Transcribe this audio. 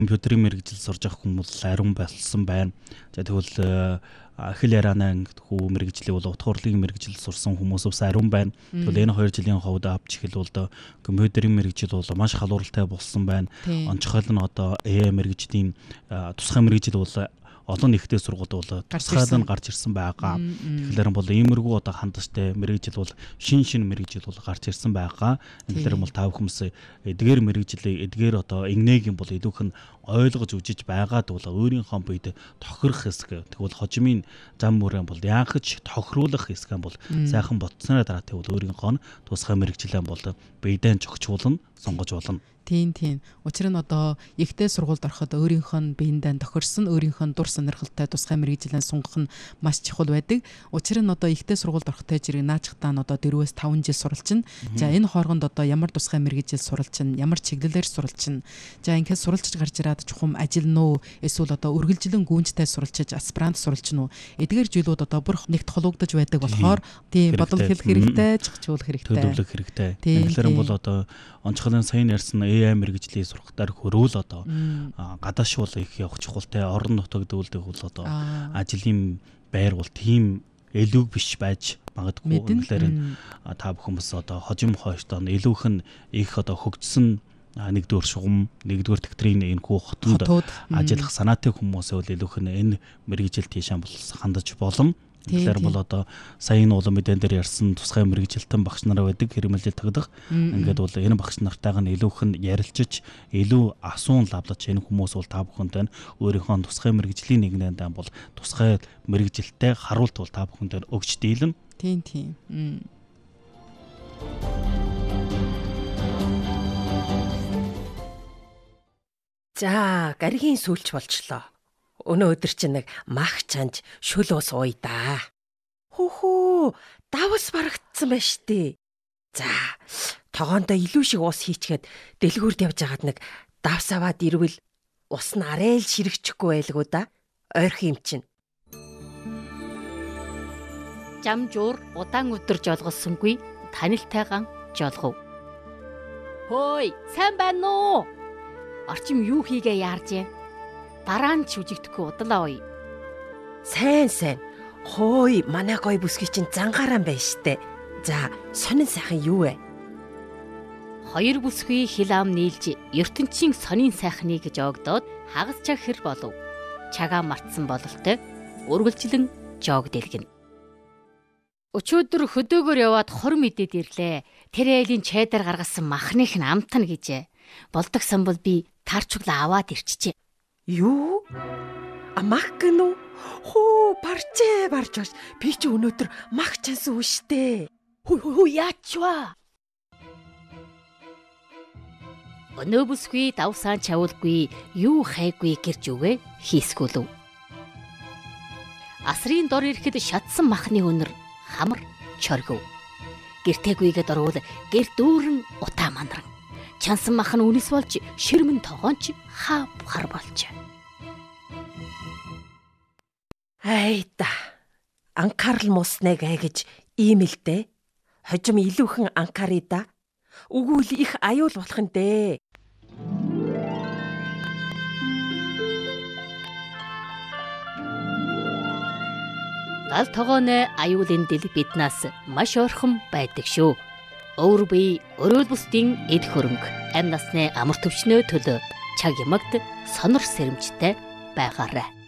Компьютерийн мэргэжил сурж авах хүмүүс ариун болсон байна. За тэгвэл хэл ярианы ангитхүү мэргэжлийн бол утга хурлын мэргэжил сурсан хүмүүс бас ариун байна. Тэгвэл энэ 2 жилийн хувьд авч эхэлвэл компьютерийн мэргэжил бол маш халууралтай болсон байна. Онцгойл нь одоо AI мэргэжлийн тусгай мэргэжил бол олон ихтэй сургуульд бол тусгайлал нь гарч ирсэн байгаа. Тэгэхээр бол иймэрхүү одоо хандлагатай мэргэжил бол шин мэргэжил бол гарч ирсэн байгаа. Тэгэхээр бол та бүхэмс эдгээр мэргэжлийг эдгээр одоо игнэгийн бол идүүх нь ойлгож үжиж байгаад бол өөрийнхөө бид тохирох хэсэг. Тэгвэл хожимын зам мөрөн бол яахаж тохируулах хэсэг бол сайхан ботсны дараа тэгвэл өөрийнхөө тусгай мэргэжлээ бол биедэн зохицуулна, сонгож болно. Тийм. Учир нь одоо ихтэй сургуульд ороход өөрийнх нь биендээ тохирсон, өөрийнх нь дур сонирхолтой тусгай мэргэжилээ сунгах нь маш чухал байдаг. Учир нь одоо ихтэй сургуульд орохдоо зэрэг наачхтаа нь одоо 4-5 жил суралцна. За энэ хооронд одоо ямар тусгай мэргэжил суралцна, ямар чиглэлээр суралцна. За ингээд суралцж гарч ирээд чухам ажилна уу, эсвэл одоо үргэлжлэн гүнжтэй суралцж аспирант суралцна уу. Эдгээр зүйлүүд одоо бүр нэгт холбогдож байдаг болохоор тийм бодлого хэлэх хэрэгтэй, зохицуулах хэрэгтэй. Төлөвлөх хэрэгтэй. Тэгэхээр бол одоо онцгойлон сайн ярьсан AI мэргэжлийн сургалтаар хөрөөл одоо гадааш бол их явах чухалтай, орон нутагд үлдэх бол одоо ажлын байр бол тийм элүүг биш байж магадгүй. Тэгэхээр та бүхэн бас одоо хожим хойштоо илүүх нь их одоо хөгжсөн нэгдүгээр шугам, нэгдүгээр тектрийн энэхүү хотод ажиллах санаатай хүмүүс бол илүүх нь энэ мэргэжил тийшээ бол хандаж болно. Тэгэхээр бол одоо саяны улан мэдэн дээр ярьсан тусгай мэргэжилтэн багш нар байдаг, хэрмэлзэл тагдах. Ингээд бол энэ багш нартайгаа нь илүүх нь ярилцж, илүү асуун лавлаж энэ хүмүүс бол та бүхэнд өөрийнхөө тусгай мэргэжлийн нэгнээнд бол тусгай мэргэжилттэй харуулт бол та бүхэнд өгч дийлэн. Тийм. За, гаригийн сүүлч болчлоо. Өнөө өдөр чинь нэг мах чанж шүл ус ууя да. Хүүхүү, давс барагдсан байна штэ. За, тогоондоо илүү шиг ус хийчгээд дэлгүүрд явж агаад нэг давс аваад ирвэл ус нь арай л ширэгчихгүй байлгүй да. Ойрхон юм чинь. Жамжуур удаан өдөр жолголсонгүй танилтайгаан жолгов. Хөөй, сайн байна уу? Орчим юу хийгээ яарж? Дараа нь чүжигдэхгүй удлаа ой. Сайн. Хөөй, манай гой бүсгүй чинь зангараа байна штэ. За, сонин сайхан юу вэ? 2 бүсгүй хил ам нийлж ертөнцийн сонин сайхныг жоогдоод хагас чаг хэр болов. Чагаа мартсан бололтой үргэлжлэн жоог дэлгэнэ. Өчигдөр хөдөөгөр яваад хор мэдээд ирлээ. Тэр айлын чайдаар гаргасан махных нь амтна гэжээ. Болдогсон бол би тарчглаа аваад ирчихжээ. Юу? Мах гэнэ үү? Хөө, барж ш. Би ч өнөөдөр мах чансан үү штэ. Хүү яачва. Өнөө бүсгүй давсаан чавуулгүй, юу хайгүй гэрж үгээ хийсгүүлв. Асрын дор ирэхэд шатсан махны өнөр хамар чоргов. Гэртэгүйгээд орвол гэр дүүрэн утаа манаран. Чансан мах нь үнэс болж ширмэн тогоонч хаа бухар болж. Айда. Анхаарал муснаг гэж ийм л дээ. Хожим илүүхэн анхааръя да. Үгүүл их аюул болох нь дээ. Гал тогооны аюулын дэл биднаас маш ойрхон байдаг шүү. Өөр бие өрөөл бусдын эд хөрөнгө, амь насны амар төвчнөө төлөө чаг ямагт сонор сэрэмжтэй байгаарай.